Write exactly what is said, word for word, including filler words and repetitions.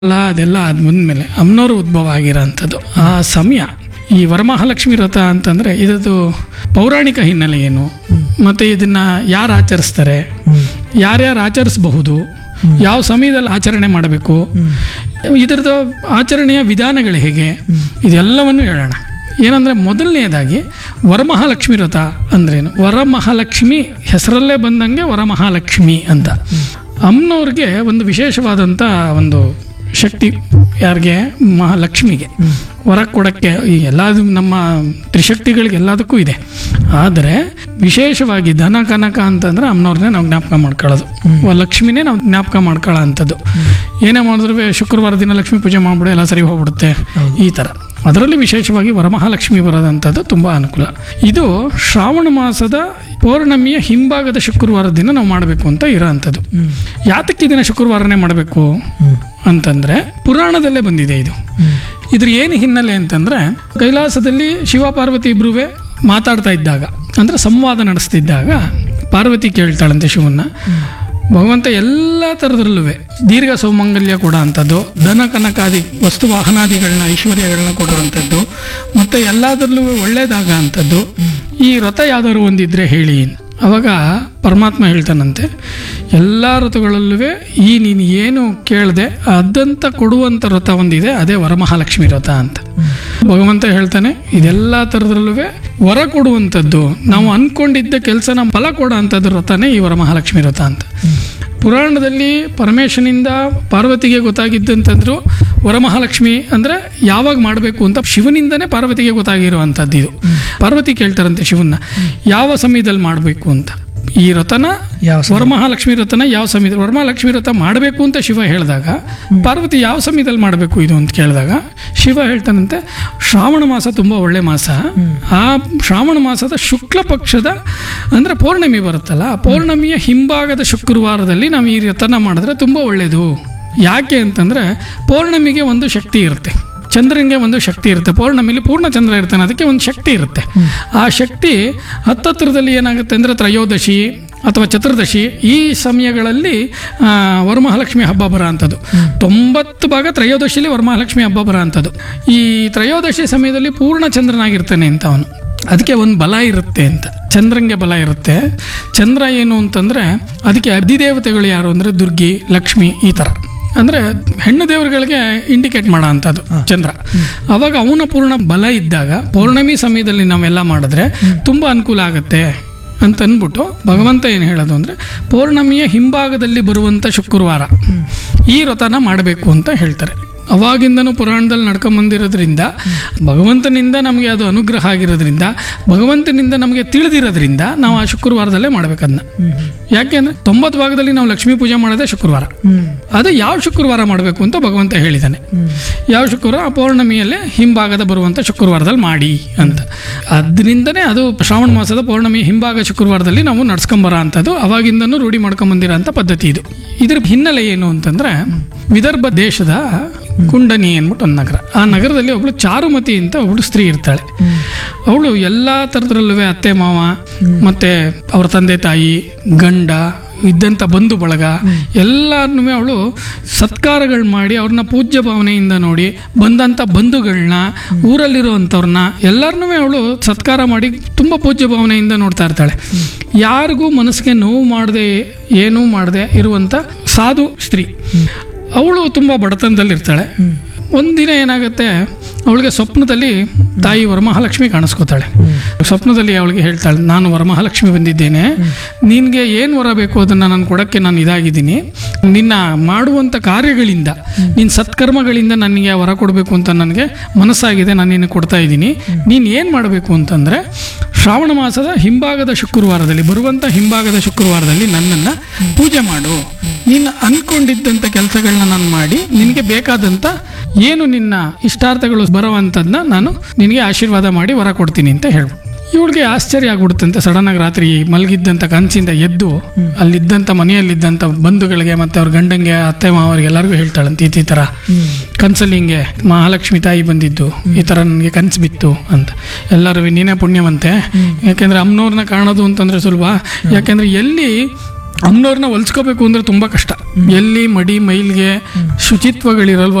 ಅಲ್ಲ ಅದೆಲ್ಲ ಅದು ಮುಂದ್ಮೇಲೆ ಅಮ್ಮನವರು ಉದ್ಭವ ಆಗಿರೋಂಥದ್ದು ಆ ಸಮಯ. ಈ ವರಮಹಾಲಕ್ಷ್ಮಿ ವ್ರತ ಅಂತಂದರೆ ಇದರದ್ದು ಪೌರಾಣಿಕ ಹಿನ್ನೆಲೆ ಏನು, ಮತ್ತು ಇದನ್ನು ಯಾರು ಆಚರಿಸ್ತಾರೆ, ಯಾರ್ಯಾರು ಆಚರಿಸಬಹುದು, ಯಾವ ಸಮಯದಲ್ಲಿ ಆಚರಣೆ ಮಾಡಬೇಕು, ಇದರದ್ದು ಆಚರಣೆಯ ವಿಧಾನಗಳು ಹೇಗೆ, ಇದೆಲ್ಲವನ್ನು ಹೇಳೋಣ. ಏನಂದರೆ ಮೊದಲನೇದಾಗಿ ವರಮಹಾಲಕ್ಷ್ಮಿ ವ್ರತ ಅಂದ್ರೇನು? ವರಮಹಾಲಕ್ಷ್ಮಿ ಹೆಸರಲ್ಲೇ ಬಂದಂಗೆ ವರಮಹಾಲಕ್ಷ್ಮಿ ಅಂತ. ಅಮ್ಮನವ್ರಿಗೆ ಒಂದು ವಿಶೇಷವಾದಂಥ ಒಂದು ಶಕ್ತಿ, ಯಾರಿಗೆ? ಮಹಾಲಕ್ಷ್ಮಿಗೆ ವರ ಕೊಡೋಕ್ಕೆ. ಈ ಎಲ್ಲ ನಮ್ಮ ತ್ರಿಶಕ್ತಿಗಳಿಗೆ ಎಲ್ಲದಕ್ಕೂ ಇದೆ. ಆದರೆ ವಿಶೇಷವಾಗಿ ಧನ ಕನಕ ಅಂತಂದ್ರೆ ಅಮ್ಮನವ್ರನ್ನೇ ನಾವು ಜ್ಞಾಪಕ ಮಾಡ್ಕೊಳ್ಳೋದು, ಲಕ್ಷ್ಮಿನೇ ನಾವು ಜ್ಞಾಪಕ ಮಾಡ್ಕೊಳ್ಳೋ ಅಂಥದ್ದು. ಏನೇ ಮಾಡಿದ್ರು ಶುಕ್ರವಾರ ದಿನ ಲಕ್ಷ್ಮೀ ಪೂಜೆ ಮಾಡಿಬಿಡು ಎಲ್ಲ ಸರಿ ಹೋಗ್ಬಿಡುತ್ತೆ, ಈ ಥರ. ಅದರಲ್ಲಿ ವಿಶೇಷವಾಗಿ ವರಮಹಾಲಕ್ಷ್ಮಿ ಬರೋದಂಥದ್ದು ತುಂಬ ಅನುಕೂಲ. ಇದು ಶ್ರಾವಣ ಮಾಸದ ಪೌರ್ಣಮಿಯ ಹಿಂಭಾಗದ ಶುಕ್ರವಾರ ದಿನ ನಾವು ಮಾಡಬೇಕು ಅಂತ ಇರೋ ಅಂಥದ್ದು. ಯಾತಕ್ಕೆ ಇದನ್ನ ಶುಕ್ರವಾರನೇ ಮಾಡಬೇಕು ಅಂತಂದರೆ ಪುರಾಣದಲ್ಲೇ ಬಂದಿದೆ ಇದು. ಇದ್ರ ಏನು ಹಿನ್ನೆಲೆ ಅಂತಂದರೆ, ಕೈಲಾಸದಲ್ಲಿ ಶಿವ ಪಾರ್ವತಿ ಇಬ್ರೂ ಮಾತಾಡ್ತಾ ಇದ್ದಾಗ, ಅಂದರೆ ಸಂವಾದ ನಡೆಸ್ತಿದ್ದಾಗ ಪಾರ್ವತಿ ಕೇಳ್ತಾಳಂತೆ ಶಿವನ್ನ, ಭಗವಂತ ಎಲ್ಲ ಥರದ್ರಲ್ಲೂ ದೀರ್ಘ ಸೌಮಂಗಲ್ಯ ಕೊಡೋ ಅಂಥದ್ದು, ಧನ ಕನಕಾದಿ ವಸ್ತು ವಾಹನಾದಿಗಳನ್ನ ಐಶ್ವರ್ಯಗಳನ್ನ ಕೊಡುವಂಥದ್ದು, ಮತ್ತು ಎಲ್ಲದರಲ್ಲೂ ಒಳ್ಳೇದಾಗ ಅಂಥದ್ದು. ಈ ವ್ರತ ಯಾವ್ದಾದ್ರು ಒಂದಿದ್ರೆ ಹೇಳಿ. ಅವಾಗ ಪರಮಾತ್ಮ ಹೇಳ್ತಾನಂತೆ, ಎಲ್ಲ ವ್ರತಗಳಲ್ಲೂ ಈ ನೀನು ಏನು ಕೇಳದೆ ಅದಂತ ಕೊಡುವಂಥ ವ್ರತ ಒಂದಿದೆ, ಅದೇ ವರಮಹಾಲಕ್ಷ್ಮಿ ವ್ರತ ಅಂತ. ಭಗವಂತ ಹೇಳ್ತಾನೆ, ಇದೆಲ್ಲ ಥರದ್ರಲ್ಲೂ ವರ ಕೊಡುವಂಥದ್ದು, ನಾವು ಅಂದ್ಕೊಂಡಿದ್ದ ಕೆಲಸನ ಫಲ ಕೊಡೋ ಅಂಥದ್ದು ವ್ರತನೇ ಈ ವರಮಹಾಲಕ್ಷ್ಮಿ ವ್ರತ ಅಂತ. ಪುರಾಣದಲ್ಲಿ ಪರಮೇಶನಿಂದ ಪಾರ್ವತಿಗೆ ಗೊತ್ತಾಗಿದ್ದಂತಂದ್ರು ವರಮಹಾಲಕ್ಷ್ಮಿ ಅಂದರೆ ಯಾವಾಗ ಮಾಡಬೇಕು ಅಂತ ಶಿವನಿಂದನೇ ಪಾರ್ವತಿಗೆ ಗೊತ್ತಾಗಿರುವಂಥದ್ದು ಇದು. ಪಾರ್ವತಿ ಕೇಳ್ತಾರಂತೆ ಶಿವನ್ನ, ಯಾವ ಸಮಯದಲ್ಲಿ ಮಾಡಬೇಕು ಅಂತ ಈ ವ್ರತನ, ವರಮಹಾಲಕ್ಷ್ಮಿ ವ್ರತನ ಯಾವ ಸಮಯದಲ್ಲಿ, ವರಮಹಾಲಕ್ಷ್ಮಿ ವ್ರತ ಮಾಡಬೇಕು ಅಂತ ಶಿವ ಹೇಳಿದಾಗ ಪಾರ್ವತಿ ಯಾವ ಸಮಯದಲ್ಲಿ ಮಾಡಬೇಕು ಇದು ಅಂತ ಕೇಳಿದಾಗ ಶಿವ ಹೇಳ್ತಾನಂತೆ, ಶ್ರಾವಣ ಮಾಸ ತುಂಬ ಒಳ್ಳೆ ಮಾಸ, ಆ ಶ್ರಾವಣ ಮಾಸದ ಶುಕ್ಲ ಪಕ್ಷದ ಅಂದರೆ ಪೌರ್ಣಮಿ ಬರುತ್ತಲ್ಲ, ಪೌರ್ಣಮಿಯ ಹಿಂಭಾಗದ ಶುಕ್ರವಾರದಲ್ಲಿ ನಾವು ಈ ವ್ರತನ ಮಾಡಿದ್ರೆ ತುಂಬ ಒಳ್ಳೆಯದು. ಯಾಕೆ ಅಂತಂದರೆ ಪೌರ್ಣಮಿಗೆ ಒಂದು ಶಕ್ತಿ ಇರುತ್ತೆ, ಚಂದ್ರನಿಗೆ ಒಂದು ಶಕ್ತಿ ಇರುತ್ತೆ. ಪೌರ್ಣಮಿಲಿ ಪೂರ್ಣ ಚಂದ್ರ ಇರ್ತಾನೆ, ಅದಕ್ಕೆ ಒಂದು ಶಕ್ತಿ ಇರುತ್ತೆ. ಆ ಶಕ್ತಿ ಹತ್ತತ್ರದಲ್ಲಿ ಏನಾಗುತ್ತೆ ಅಂದರೆ ತ್ರಯೋದಶಿ ಅಥವಾ ಚತುರ್ದಶಿ ಈ ಸಮಯಗಳಲ್ಲಿ ವರಮಹಾಲಕ್ಷ್ಮಿ ಹಬ್ಬ ಬರೋ ಅಂಥದ್ದು. ತೊಂಬತ್ತು ಭಾಗ ತ್ರಯೋದಶಿಲಿ ವರಮಹಾಲಕ್ಷ್ಮಿ ಹಬ್ಬ ಬರೋ ಅಂಥದ್ದು. ಈ ತ್ರಯೋದಶಿ ಸಮಯದಲ್ಲಿ ಪೂರ್ಣ ಚಂದ್ರನಾಗಿರ್ತಾನೆ ಅಂತ ಅವನು, ಅದಕ್ಕೆ ಒಂದು ಬಲ ಇರುತ್ತೆ ಅಂತ, ಚಂದ್ರಂಗೆ ಬಲ ಇರುತ್ತೆ. ಚಂದ್ರ ಏನು ಅಂತಂದರೆ ಅದಕ್ಕೆ ಅಧಿದೇವತೆಗಳು ಯಾರು ಅಂದರೆ ದುರ್ಗಿ, ಲಕ್ಷ್ಮಿ, ಈ ಥರ. ಅಂದರೆ ಹೆಣ್ಣು ದೇವರುಗಳಿಗೆ ಇಂಡಿಕೇಟ್ ಮಾಡೋ ಅಂಥದ್ದು ಚಂದ್ರ. ಅವಾಗ ಅವನ ಪೂರ್ಣ ಬಲ ಇದ್ದಾಗ ಪೌರ್ಣಮಿ ಸಮಯದಲ್ಲಿ ನಾವೆಲ್ಲ ಮಾಡಿದ್ರೆ ತುಂಬ ಅನುಕೂಲ ಆಗುತ್ತೆ ಅಂತ ಅಂದ್ಬಿಟ್ಟು ಭಗವಂತ ಏನು ಹೇಳೋದು ಅಂದರೆ, ಪೌರ್ಣಮಿಯ ಹಿಂಭಾಗದಲ್ಲಿ ಬರುವಂಥ ಶುಕ್ರವಾರ ಈ ವ್ರತನ ಮಾಡಬೇಕು ಅಂತ ಹೇಳ್ತಾರೆ. ಅವಾಗಿಂದನೂ ಪುರಾಣದಲ್ಲಿ ನಡ್ಕೊಂಬಂದಿರೋದ್ರಿಂದ, ಭಗವಂತನಿಂದ ನಮಗೆ ಅದು ಅನುಗ್ರಹ ಆಗಿರೋದ್ರಿಂದ, ಭಗವಂತನಿಂದ ನಮಗೆ ತಿಳಿದಿರೋದ್ರಿಂದ ನಾವು ಆ ಶುಕ್ರವಾರದಲ್ಲೇ ಮಾಡ್ಬೇಕದನ್ನ. ಯಾಕೆ ಅಂದರೆ ತೊಂಬತ್ತು ಭಾಗದಲ್ಲಿ ನಾವು ಲಕ್ಷ್ಮೀ ಪೂಜೆ ಮಾಡೋದೇ ಶುಕ್ರವಾರ. ಅದು ಯಾವ ಶುಕ್ರವಾರ ಮಾಡಬೇಕು ಅಂತ ಭಗವಂತ ಹೇಳಿದ್ದಾನೆ. ಯಾವ ಶುಕ್ರವಾರ? ಪೌರ್ಣಮಿಯಲ್ಲೇ ಹಿಂಭಾಗದ ಬರುವಂಥ ಶುಕ್ರವಾರದಲ್ಲಿ ಮಾಡಿ ಅಂತ. ಅದರಿಂದನೇ ಅದು ಶ್ರಾವಣ ಮಾಸದ ಪೌರ್ಣಮಿ ಹಿಂಭಾಗ ಶುಕ್ರವಾರದಲ್ಲಿ ನಾವು ನಡ್ಸ್ಕೊಂಬರೋ ಅಂಥದ್ದು, ಅವಾಗಿಂದನೂ ರೂಢಿ ಮಾಡ್ಕೊಂಬಂದಿರೋ ಅಂಥ ಪದ್ಧತಿ ಇದು. ಇದ್ರ ಹಿನ್ನೆಲೆ ಏನು ಅಂತಂದರೆ, ವಿದರ್ಭ ದೇಶದ ಕುಂಡನಿ ಅಂದ್ಬಿಟ್ಟು ಒಂದು ನಗರ. ಆ ನಗರದಲ್ಲಿ ಒಬ್ಳು ಚಾರುಮತಿ ಅಂತ ಒಬ್ಳು ಸ್ತ್ರೀ ಇರ್ತಾಳೆ. ಅವಳು ಎಲ್ಲ ಥರದ್ರಲ್ಲೂ ಅತ್ತೆ ಮಾವ ಮತ್ತು ಅವ್ರ ತಂದೆ ತಾಯಿ, ಗಂಡ, ಇದ್ದಂಥ ಬಂಧು ಬಳಗ ಎಲ್ಲರನ್ನೂ ಅವಳು ಸತ್ಕಾರಗಳು ಮಾಡಿ, ಅವ್ರನ್ನ ಪೂಜ್ಯ ಭಾವನೆಯಿಂದ ನೋಡಿ, ಬಂದಂಥ ಬಂಧುಗಳನ್ನ, ಊರಲ್ಲಿರುವಂಥವ್ರನ್ನ ಎಲ್ಲರನ್ನೂ ಅವಳು ಸತ್ಕಾರ ಮಾಡಿ ತುಂಬ ಪೂಜ್ಯ ಭಾವನೆಯಿಂದ ನೋಡ್ತಾ ಇರ್ತಾಳೆ. ಯಾರಿಗೂ ಮನಸ್ಸಿಗೆ ನೋವು ಮಾಡದೆ, ಏನೂ ಮಾಡದೆ ಇರುವಂಥ ಸಾಧು ಸ್ತ್ರೀ. ಅವಳು ತುಂಬ ಬಡತನದಲ್ಲಿರ್ತಾಳೆ. ಒಂದಿನ ಏನಾಗುತ್ತೆ, ಅವಳಿಗೆ ಸ್ವಪ್ನದಲ್ಲಿ ತಾಯಿ ವರಮಹಾಲಕ್ಷ್ಮಿ ಕಾಣಿಸ್ಕೋತಾಳೆ. ಸ್ವಪ್ನದಲ್ಲಿ ಅವಳಿಗೆ ಹೇಳ್ತಾಳೆ, ನಾನು ವರಮಹಾಲಕ್ಷ್ಮಿ ಬಂದಿದ್ದೇನೆ, ನಿನಗೆ ಏನು ವರ ಬೇಕು ಅದನ್ನು ನಾನು ಕೊಡೋಕ್ಕೆ ನಾನು ಇದಾಗಿದ್ದೀನಿ, ನಿನ್ನ ಮಾಡುವಂಥ ಕಾರ್ಯಗಳಿಂದ, ನಿನ್ನ ಸತ್ಕರ್ಮಗಳಿಂದ ನನಗೆ ವರ ಕೊಡಬೇಕು ಅಂತ ನನಗೆ ಮನಸ್ಸಾಗಿದೆ, ನಾನು ನಿನಗೆ ಕೊಡ್ತಾ ಇದ್ದೀನಿ. ನೀನು ಏನು ಮಾಡಬೇಕು ಅಂತಂದರೆ, ಶ್ರಾವಣ ಮಾಸದ ಹಿಂಭಾಗದ ಶುಕ್ರವಾರದಲ್ಲಿ ಬರುವಂಥ ಹಿಂಭಾಗದ ಶುಕ್ರವಾರದಲ್ಲಿ ನನ್ನನ್ನು ಪೂಜೆ ಮಾಡು. ನೀನು ಅಂದ್ಕೊಂಡಿದ್ದಂಥ ಕೆಲಸಗಳನ್ನ ನಾನು ಮಾಡಿ ನಿನಗೆ ಬೇಕಾದಂಥ ಏನು ನಿನ್ನ ಇಷ್ಟಾರ್ಥಗಳು ಬರೋವಂಥದ್ದನ್ನ ನಾನು ನಿನಗೆ ಆಶೀರ್ವಾದ ಮಾಡಿ ವರ ಕೊಡ್ತೀನಿ ಅಂತ ಹೇಳ್ಬಿಟ್ಟು. ಇವಳಿಗೆ ಆಶ್ಚರ್ಯ ಆಗ್ಬಿಡುತ್ತಂತೆ. ಸಡನ್ನಾಗಿ ರಾತ್ರಿ ಮಲಗಿದ್ದಂಥ ಕನಸಿಂದ ಎದ್ದು ಅಲ್ಲಿದ್ದಂಥ ಮನೆಯಲ್ಲಿದ್ದಂಥ ಬಂಧುಗಳಿಗೆ ಮತ್ತು ಅವ್ರ ಗಂಡಂಗೆ, ಅತ್ತೆ ಮಾವರಿಗೆ ಎಲ್ಲರಿಗೂ ಹೇಳ್ತಾಳಂತೆ, ಈ ಥರ ಕನಸಲ್ಲಿ ಹಿಂಗೆ ಮಹಾಲಕ್ಷ್ಮಿ ತಾಯಿ ಬಂದಿದ್ದು, ಈ ಥರ ನನಗೆ ಕನಸು ಬಿತ್ತು ಅಂತ. ಎಲ್ಲರೂ ನೀನೇ ಪುಣ್ಯವಂತೆ, ಯಾಕೆಂದರೆ ಅಮ್ಮನವ್ರನ್ನ ಕಾಣೋದು ಅಂತಂದರೆ ಸುಲಭ. ಯಾಕೆಂದರೆ ಎಲ್ಲಿ ಅಮ್ಮನವ್ರನ್ನ ಹೊಲ್ಸ್ಕೋಬೇಕು ಅಂದ್ರೆ ತುಂಬಾ ಕಷ್ಟ. ಎಲ್ಲಿ ಮಡಿ ಮೈಲ್ಗೆ ಶುಚಿತ್ವಗಳಿರಲ್ವ